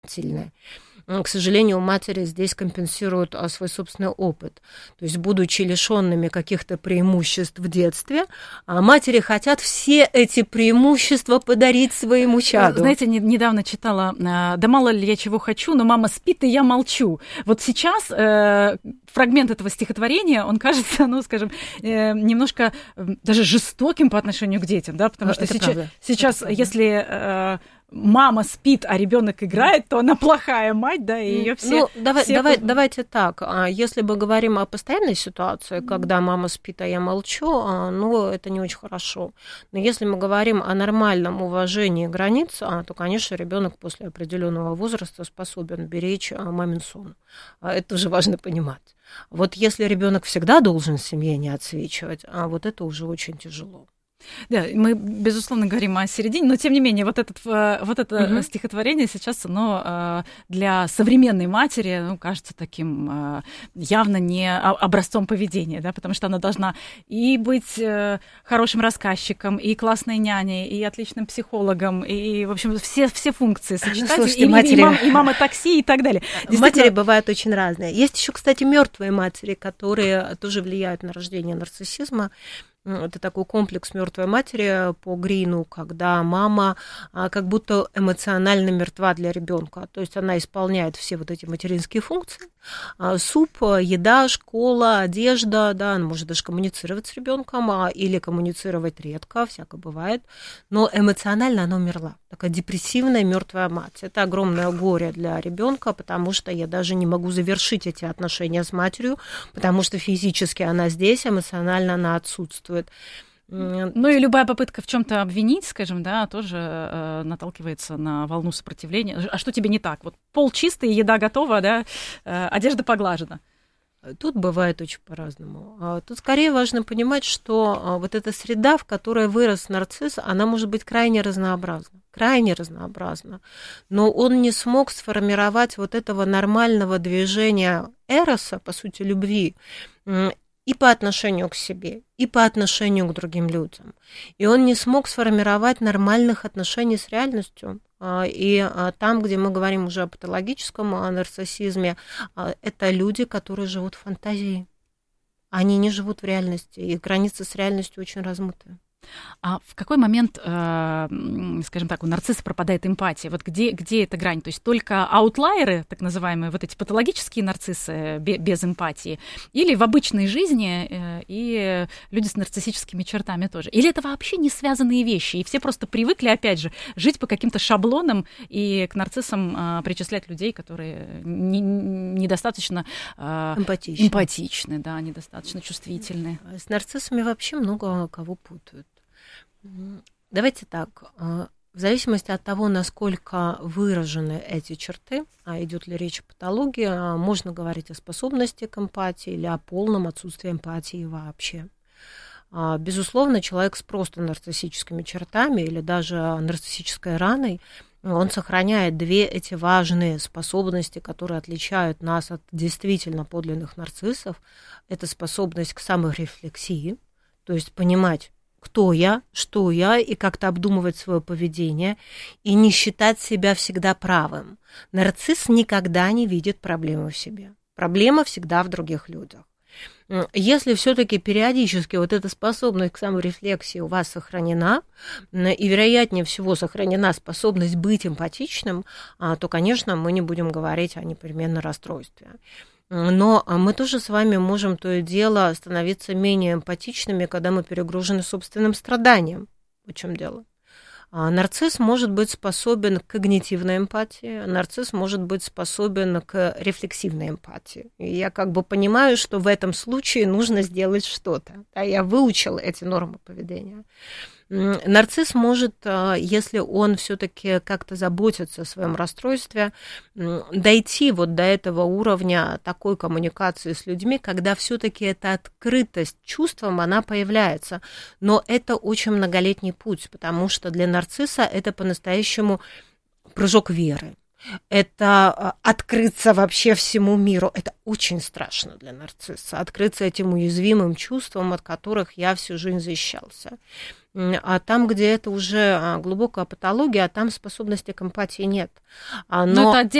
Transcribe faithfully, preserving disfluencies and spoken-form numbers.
сильное. К сожалению, матери здесь компенсируют свой собственный опыт. То есть, будучи лишенными каких-то преимуществ в детстве, матери хотят все эти преимущества подарить своему чаду. Знаете, недавно читала: «Да мало ли я чего хочу, но мама спит, и я молчу». Вот сейчас э, фрагмент этого стихотворения, он кажется, ну, скажем, э, немножко даже жестоким по отношению к детям, да, потому что сейчас, сейчас если... Э, мама спит, а ребенок играет, то она плохая мать, да, и ее все... Ну, давай, все... давай, давайте так, если мы говорим о постоянной ситуации, когда мама спит, а я молчу, ну, это не очень хорошо. Но если мы говорим о нормальном уважении границ, то, конечно, ребенок после определенного возраста способен беречь мамин сон. Это тоже важно понимать. Вот если ребенок всегда должен в семье не отсвечивать, а вот это уже очень тяжело. Да, мы, безусловно, говорим о середине, но, тем не менее, вот, этот, вот это угу. стихотворение сейчас, оно для современной матери, ну, кажется таким явно не образцом поведения, да, потому что она должна и быть хорошим рассказчиком, и классной няней, и отличным психологом, и, в общем, все, все функции сочетать, Слушайте, и, матери... и, мама, и мама такси, и так далее. Матери бывают очень разные. Есть еще, кстати, мертвые матери, которые тоже влияют на рождение нарциссизма. Это такой комплекс мертвой матери по Грину, когда мама как будто эмоционально мертва для ребенка. То есть она исполняет все вот эти материнские функции. Суп, еда, школа, одежда, да, она может даже коммуницировать с ребенком или коммуницировать редко, всякое бывает. Но эмоционально она умерла. Такая депрессивная мертвая мать. Это огромное горе для ребенка, потому что я даже не могу завершить эти отношения с матерью, потому что физически она здесь, эмоционально она отсутствует. Ну и любая попытка в чем-то обвинить, скажем, да, тоже э, наталкивается на волну сопротивления. А что тебе не так? Вот пол чистый, еда готова, да, э, одежда поглажена. Тут бывает очень по-разному. Тут скорее важно понимать, что вот эта среда, в которой вырос нарцисс, она может быть крайне разнообразна. Крайне разнообразна. Но он не смог сформировать вот этого нормального движения эроса, по сути, любви, и по отношению к себе, и по отношению к другим людям. И он не смог сформировать нормальных отношений с реальностью. И там, где мы говорим уже о патологическом нарциссизме, это люди, которые живут в фантазии. Они не живут в реальности, и границы с реальностью очень размыты. А в какой момент, э, скажем так, у нарцисса пропадает эмпатия? Вот где, где эта грань? То есть только аутлайеры, так называемые, вот эти патологические нарциссы без эмпатии, или в обычной жизни э, и люди с нарциссическими чертами тоже? Или это вообще не связанные вещи, и все просто привыкли, опять же, жить по каким-то шаблонам и к нарциссам э, причислять людей, которые не, недостаточно э, эмпатичны. эмпатичны, да, недостаточно чувствительны? С нарциссами вообще много кого путают. Давайте так, в зависимости от того, насколько выражены эти черты, а идет ли речь о патологии, можно говорить о способности к эмпатии или о полном отсутствии эмпатии вообще. Безусловно, человек с просто нарциссическими чертами или даже нарциссической раной, он сохраняет две эти важные способности, которые отличают нас от действительно подлинных нарциссов. Это способность к саморефлексии, то есть понимать, кто я, что я, и как-то обдумывать свое поведение, и не считать себя всегда правым. Нарцисс никогда не видит проблемы в себе. Проблема всегда в других людях. Если все-таки периодически вот эта способность к саморефлексии у вас сохранена, и, вероятнее всего, сохранена способность быть эмпатичным, то, конечно, мы не будем говорить о непременном расстройстве. Но мы тоже с вами можем то и дело становиться менее эмпатичными, когда мы перегружены собственным страданием. В чем дело? Нарцисс может быть способен к когнитивной эмпатии, нарцисс может быть способен к рефлексивной эмпатии. И я как бы понимаю, что в этом случае нужно сделать что-то. Да, я выучила эти нормы поведения. Нарцисс может, если он все-таки как-то заботится о своем расстройстве, дойти вот до этого уровня такой коммуникации с людьми, когда все-таки эта открытость чувствам, она появляется. Но это очень многолетний путь, потому что для нарцисса это по-настоящему прыжок веры. это открыться вообще всему миру. Это очень страшно для нарцисса, открыться этим уязвимым чувствам, от которых я всю жизнь защищался. А там, где это уже глубокая патология, там способности к эмпатии нет. Но, Но это